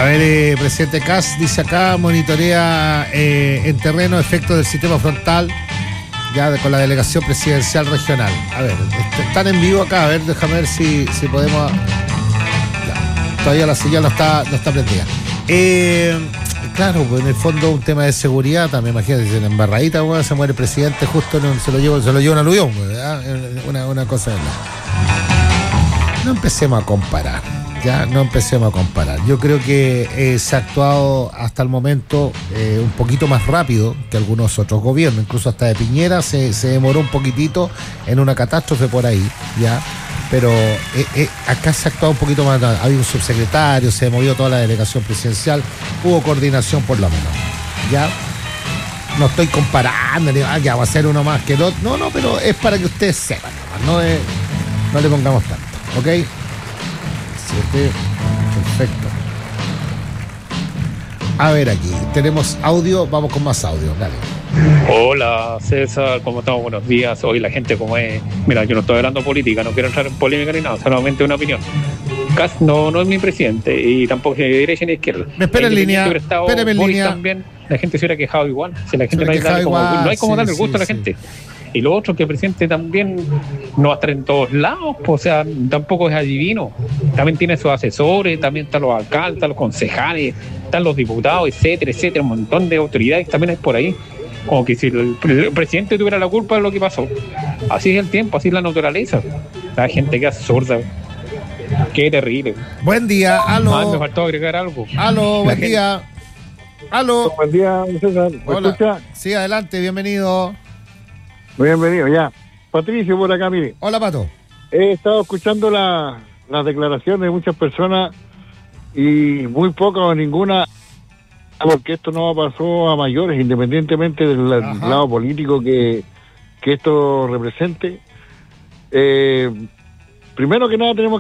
ver, presidente Kast dice acá, monitorea en terreno efectos del sistema frontal ya con la delegación presidencial regional. A ver, están en vivo acá, a ver, déjame ver si podemos. Ya, todavía la señal no está prendida. Claro, pues en el fondo un tema de seguridad también, imagínate, en embarradita, bueno, se muere el presidente, justo se lo lleva un aluvión, ¿verdad? Una cosa de la. No empecemos a comparar. Yo creo que se ha actuado hasta el momento un poquito más rápido que algunos otros gobiernos, incluso hasta de Piñera se demoró un poquitito en una catástrofe por ahí, ya. Pero acá se ha actuado un poquito más. Había un subsecretario, se movió toda la delegación presidencial, hubo coordinación por lo menos. Ya no estoy comparando, que va a ser uno más que el otro. No, pero es para que ustedes sepan, no le pongamos tanto, ¿ok? 7, perfecto. A ver, aquí tenemos audio, vamos con más audio, dale. Hola César, ¿cómo estamos? Buenos días. Hoy la gente como es. Mira, yo no estoy hablando política, no quiero entrar en polémica ni nada, solamente una opinión. Kast no es mi presidente y tampoco es ni de derecha ni de izquierda. Me espera en línea, espérame en línea. También, la gente se hubiera quejado igual. Si la gente no hay como darle gusto a la gente. Y lo otro, que el presidente también no va a estar en todos lados, pues, o sea, tampoco es adivino. También tiene sus asesores, también están los alcaldes, están los concejales, están los diputados, etcétera, un montón de autoridades también hay por ahí. Como que si el presidente tuviera la culpa de lo que pasó. Así es el tiempo, así es la naturaleza. La gente que es sorda. Qué terrible. Buen día, aló. Me faltó agregar algo. Aló, buen día. Aló. Buen día, César. ¿Me Hola. escucha? Sí, adelante, bienvenido. Bienvenido, ya. Patricio por acá, mire. Hola, Pato. He estado escuchando las declaraciones de muchas personas y muy pocas o ninguna, porque esto no pasó a mayores, independientemente del lado político que esto represente. Primero que nada tenemos